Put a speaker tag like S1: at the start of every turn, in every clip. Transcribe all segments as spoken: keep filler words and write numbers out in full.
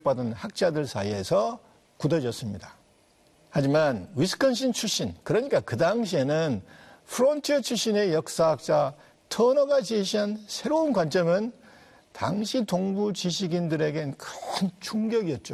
S1: 받은 학자들 사이에서 굳어졌습니다. 하지만 위스콘신 출신, 그러니까 그 당시에는 프론티어 출신의 역사학자 터너가 제시한 새로운 관점은 당시 동부 지식인들에겐 큰 충격이었죠.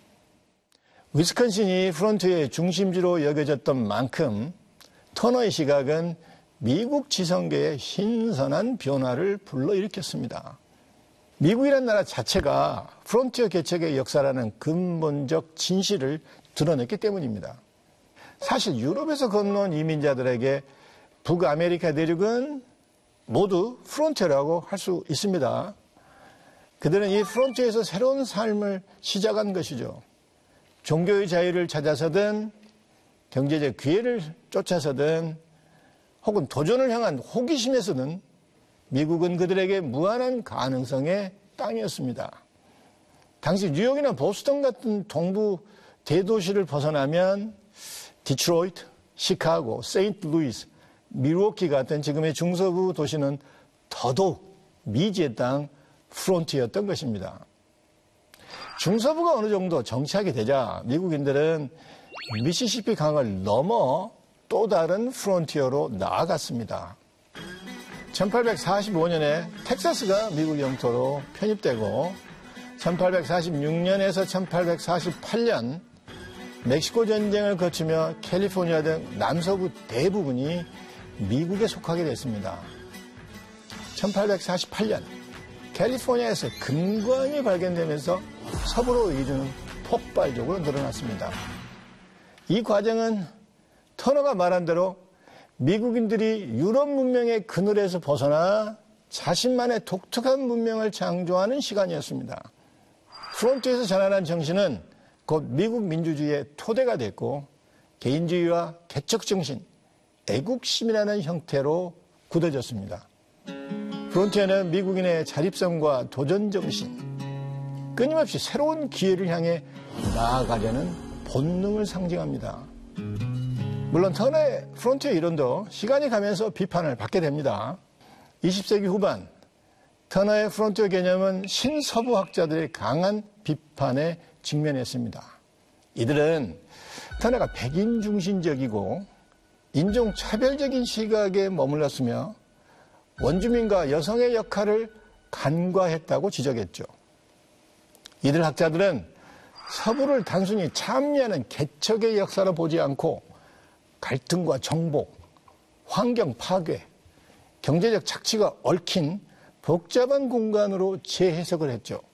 S1: 위스콘신이 프론티어의 중심지로 여겨졌던 만큼 터너의 시각은 미국 지성계의 신선한 변화를 불러일으켰습니다. 미국이라는 나라 자체가 프론티어 개척의 역사라는 근본적 진실을 드러냈기 때문입니다. 사실 유럽에서 건너온 이민자들에게 북아메리카 대륙은 모두 프론티어라고 할 수 있습니다. 그들은 이 프론티어에서 새로운 삶을 시작한 것이죠. 종교의 자유를 찾아서든 경제적 기회를 쫓아서든 혹은 도전을 향한 호기심에서든 미국은 그들에게 무한한 가능성의 땅이었습니다. 당시 뉴욕이나 보스턴 같은 동부 대도시를 벗어나면 디트로이트, 시카고, 세인트루이스, 밀워키 같은 지금의 중서부 도시는 더더욱 미지의 땅 프론티어였던 것입니다. 중서부가 어느 정도 정착이 되자 미국인들은 미시시피 강을 넘어 또 다른 프론티어로 나아갔습니다. 천팔백사십오 년에 텍사스가 미국 영토로 편입되고 천팔백사십육 년에서 천팔백사십팔 년 멕시코 전쟁을 거치며 캘리포니아 등 남서부 대부분이 미국에 속하게 됐습니다. 천팔백사십팔 년 캘리포니아에서 금광이 발견되면서 서부로 이주는 폭발적으로 늘어났습니다. 이 과정은 터너가 말한 대로 미국인들이 유럽 문명의 그늘에서 벗어나 자신만의 독특한 문명을 창조하는 시간이었습니다. 프론티어에서 자라난 정신은 곧 미국 민주주의의 토대가 됐고 개인주의와 개척정신, 애국심이라는 형태로 굳어졌습니다. 프론티어는 미국인의 자립성과 도전정신, 끊임없이 새로운 기회를 향해 나아가려는 본능을 상징합니다. 물론 터너의 프론티어 이론도 시간이 가면서 비판을 받게 됩니다. 이십 세기 후반 터너의 프론티어 개념은 신서부학자들의 강한 비판에 직면했습니다. 이들은 터너가 백인 중심적이고 인종차별적인 시각에 머물렀으며 원주민과 여성의 역할을 간과했다고 지적했죠. 이들 학자들은 서부를 단순히 찬미하는 개척의 역사로 보지 않고 갈등과 정복, 환경 파괴, 경제적 착취가 얽힌 복잡한 공간으로 재해석을 했죠.